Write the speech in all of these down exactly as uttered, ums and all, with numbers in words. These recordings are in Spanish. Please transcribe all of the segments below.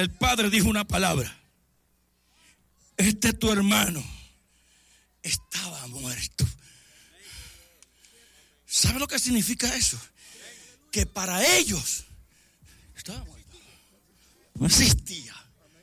el padre dijo una palabra. Este tu hermano estaba muerto. ¿Sabe lo que significa eso? Que para ellos estaba muerto. No existía.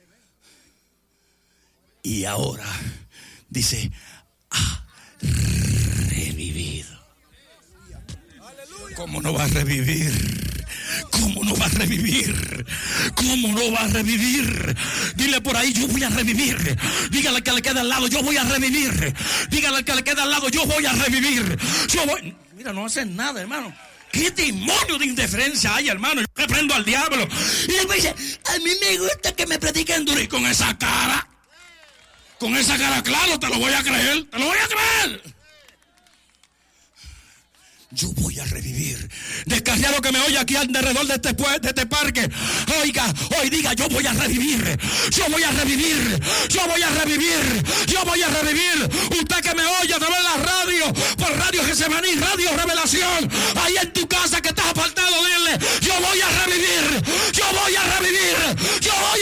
Y ahora dice, ha revivido. ¿Cómo no va a revivir? ¿Cómo no va a revivir? ¿Cómo no va a revivir? Dile por ahí, yo voy a revivir. Dígale al que le queda al lado, yo voy a revivir. Dígale al que le queda al lado, yo voy a revivir. Yo voy. Mira, no hacen nada, hermano. ¿Qué demonio de indiferencia hay, hermano? Yo reprendo al diablo. Y después dice, a mí me gusta que me prediquen duro. Y con esa cara, con esa cara, claro, te lo voy a creer. Te lo voy a creer. Yo voy a revivir. Descarriado que me oye aquí alrededor de este, de este parque, oiga, hoy diga, yo voy a revivir. Yo voy a revivir. Yo voy a revivir. Yo voy a revivir. Usted que me oye a través de la radio, por Radio Getsemaní, Radio Revelación, ahí en tu casa que estás apartado, dile, yo voy a revivir. Yo voy a revivir. Yo voy